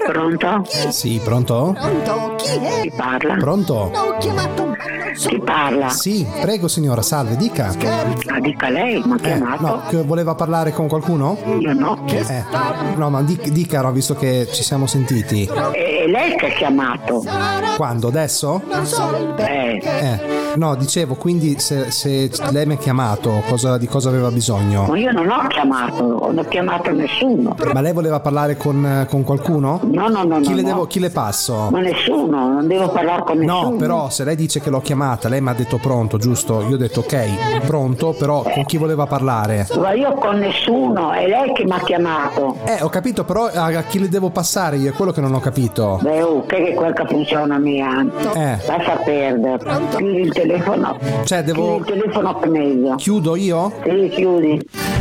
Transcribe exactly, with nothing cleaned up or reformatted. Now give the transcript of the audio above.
Pronto? Sì, pronto? Pronto? Chi è? Chi parla? Pronto? Ho chiamato, ma non so. Chi parla? Sì, prego signora, salve, dica. Ah, dica lei, mi ha Eh, chiamato? no, che voleva parlare con qualcuno? Io no. Eh, no, ma di- dica, no, visto che ci siamo sentiti. È lei che ha chiamato? Quando? Adesso? Non so il perché. Eh, Eh, no, dicevo, quindi se, se lei mi ha chiamato, cosa, di cosa aveva bisogno? ma io non ho chiamato, non ho chiamato nessuno. Ma lei voleva parlare con, con qualcuno? No, no, no, Chi no, le, no. devo, chi le passo? Ma nessuno, non devo parlare con nessuno. No, però se lei dice che l'ho chiamata, lei mi ha detto pronto, giusto? Io ho detto ok, pronto, però con chi voleva parlare? Ma io con nessuno, è lei che mi ha chiamato. Eh, ho capito, però a, a chi le devo passare io? È quello che non ho capito. Beh, oh, che è quel capuccione mia. Eh, Lascia perdere. Chiudi il telefono. cioè Chiudi devo... il telefono che è meglio. Chiudo io? Sì, chiudi.